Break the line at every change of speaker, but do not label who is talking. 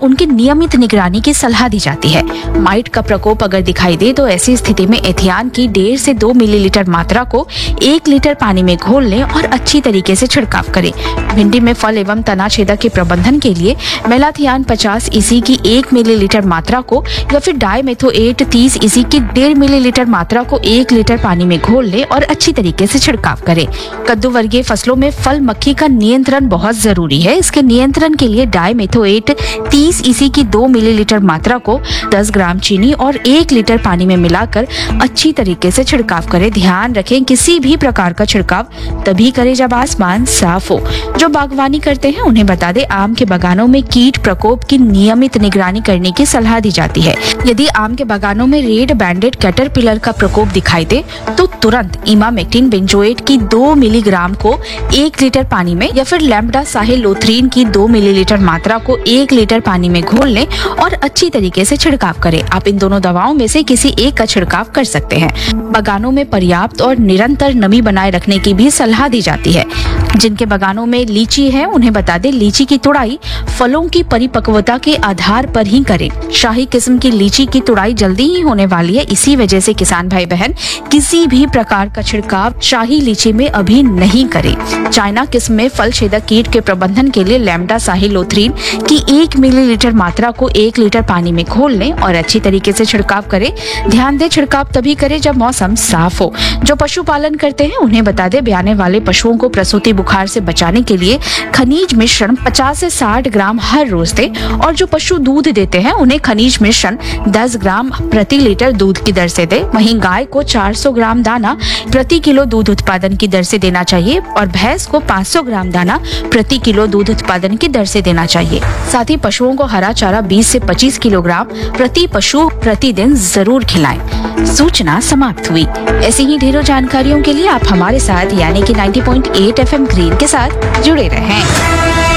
उनकी नियमित निगरानी की सलाह दी जाती है। माइट का प्रकोप अगर दिखाई दे तो ऐसी स्थिति में एथियान की 1.5 से 2 मिलीलीटर मात्रा को 1 लीटर पानी में घोल लें और अच्छी तरीके से छिड़काव करें। भिंडी में फल एवं तना छेदक के प्रबंधन के लिए मेलाथियान 50 ईसी की 1 मिलीलीटर मात्रा को या फिर डाइमेथोएट 30 ईसी की 1.5 मिलीलीटर मात्रा को 1 लीटर पानी में घोल लें और अच्छी तरीके से छिड़काव करें। कद्दू वर्गीय फसलों में फल मक्खी का नियंत्रण बहुत जरूरी है। इसके नियंत्रण के लिए डाइमेथोएट 30 ईसी की 2 मिलीलीटर मात्रा को 10 ग्राम चीनी और 1 लीटर पानी में मिलाकर अच्छी तरीके से छिड़काव करें। ध्यान रखें, किसी भी प्रकार का छिड़काव तभी करें जब आसमान साफ हो। जो बागवानी करते हैं उन्हें बता दें, आम के बागानों में कीट प्रकोप की नियमित निगरानी करने की सलाह दी जाती है। यदि आम के बागानों में रेड बैंडेड कैटरपिलर का प्रकोप दिखाई दे तो तुरंत इमामेक्टिन बेंजोएट की 2 मिलीग्राम को 1 लीटर पानी में या फिर लैम्बडा साहिलोथ्रीन की 2 मिलीलीटर मात्रा को 1 लीटर पानी में घोल लें और अच्छी तरीके से छिड़काव करें। आप इन दोनों दवाओं में से किसी एक का छिड़काव कर सकते हैं। बागानों में पर्याप्त और निरंतर नमी बनाए रखने की भी सलाह दी जाती है। जिनके बागानों में लीची है उन्हें बता दें, लीची की तुड़ाई फलों की परिपक्वता के आधार पर ही करें। शाही किस्म की लीची की तुड़ाई जल्दी ही होने वाली है, इसी वजह से किसान भाई बहन किसी भी प्रकार का छिड़काव शाही लीची में अभी नहीं करें। चाइना किस्म में फल छेदक कीट के प्रबंधन के लिए लैम्बडा साहिलोथ्रीन की 1 मिलीलीटर मात्रा को 1 लीटर पानी में घोल लें और अच्छी तरीके से छिड़काव करें। ध्यान दें, छिड़काव तभी करें जब मौसम साफ हो। जो पशुपालन करते हैं उन्हें बता दें, ब्याने वाले पशुओं को प्रसूति बुखार से बचाने के लिए खनिज मिश्रण 50 से 60 ग्राम हर रोज दें और जो पशु दूध देते हैं उन्हें खनिज मिश्रण 10 ग्राम प्रति लीटर दूध की दर से दें। वहीं गाय को 400 ग्राम दाना प्रति किलो दूध उत्पादन की दर से देना चाहिए और भैंस को 500 ग्राम दाना प्रति किलो दूध उत्पादन की दर से देना चाहिए। साथ ही पशुओं को हरा चारा 20 से 25 किलोग्राम प्रति पशु प्रतिदिन जरूर खिलाएं। सूचना समाप्त हुई। ऐसी ही ढेरों जानकारियों के लिए आप हमारे साथ यानी कि 90.8 FM ग्रीन के साथ जुड़े रहें।